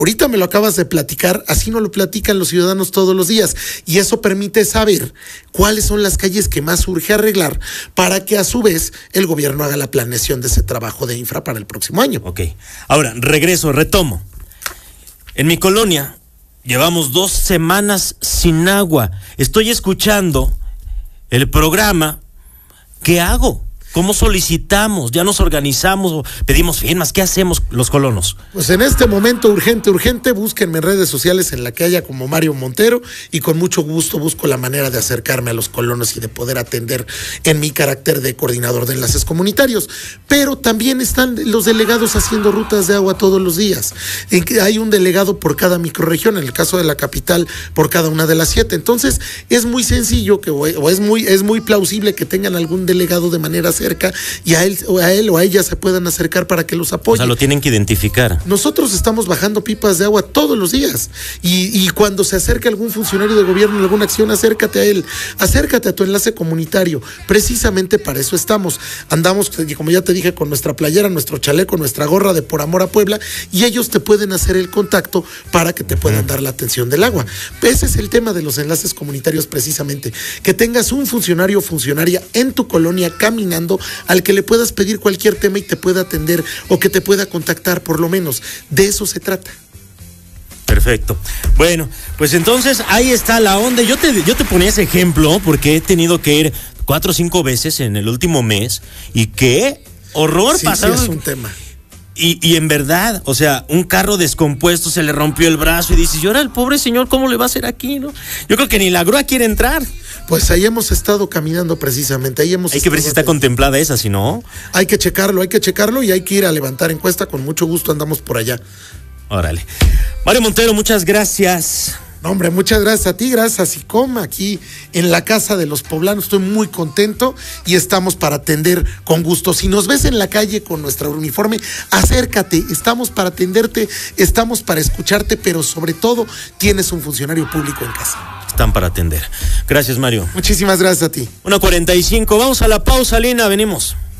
Ahorita me lo acabas de platicar, así no lo platican los ciudadanos todos los días, y eso permite saber cuáles son las calles que más urge arreglar para que a su vez el gobierno haga la planeación de ese trabajo de infra para el próximo año. Ok, ahora retomo. En mi colonia llevamos 2 semanas sin agua. Estoy escuchando el programa. ¿Qué hago? ¿Cómo solicitamos? ¿Ya nos organizamos? ¿Pedimos firmas? ¿Qué hacemos los colonos? Pues en este momento, urgente, búsquenme en redes sociales en la que haya como Mario Montero, y con mucho gusto busco la manera de acercarme a los colonos y de poder atender en mi carácter de coordinador de enlaces comunitarios. Pero también están los delegados haciendo rutas de agua todos los días. Hay un delegado por cada microrregión, en el caso de la capital, por cada una de las 7. Entonces, es muy sencillo es muy plausible que tengan algún delegado de manera cerca y a él o a ella se puedan acercar para que los apoyen. O sea, lo tienen que identificar. Nosotros estamos bajando pipas de agua todos los días y cuando se acerque algún funcionario de gobierno en alguna acción, acércate a él, acércate a tu enlace comunitario. Precisamente para eso estamos. Andamos, como ya te dije, con nuestra playera, nuestro chaleco, nuestra gorra de Por Amor a Puebla, y ellos te pueden hacer el contacto para que te puedan dar la atención del agua. Ese es el tema de los enlaces comunitarios, precisamente, que tengas un funcionario o funcionaria en tu colonia caminando al que le puedas pedir cualquier tema y te pueda atender o que te pueda contactar, por lo menos. De eso se trata. Perfecto. Bueno, pues entonces ahí está la onda. Yo te ponía ese ejemplo porque he tenido que ir 4 o 5 veces en el último mes y qué horror pasado. Sí, es un tema. Y en verdad, o sea, un carro descompuesto se le rompió el brazo y dices, y ahora el pobre señor, ¿cómo le va a hacer aquí, no? Yo creo que ni la grúa quiere entrar. Pues ahí hemos estado caminando precisamente, Hay que ver si está contemplada esa, si no. Hay que checarlo y hay que ir a levantar encuesta, con mucho gusto andamos por allá. Órale. Mario Montero, muchas gracias. No, hombre, muchas gracias a ti, gracias a SICOM, aquí en la Casa de los Poblanos. Estoy muy contento y estamos para atender con gusto. Si nos ves en la calle con nuestro uniforme, acércate, estamos para atenderte, estamos para escucharte, pero sobre todo tienes un funcionario público en casa. Están para atender. Gracias, Mario. Muchísimas gracias a ti. 1:45, vamos a la pausa, Lina, venimos.